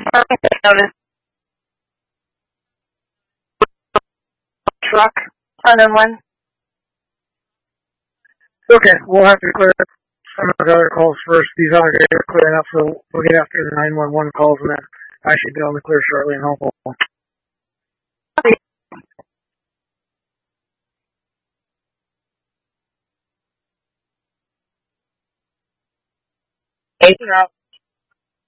notice truck front end one. Okay, we'll have to clear some of the other calls first. These other guys are clearing up, so we'll get after the 911 calls, and then I should be on the clear shortly and hopefully. Out.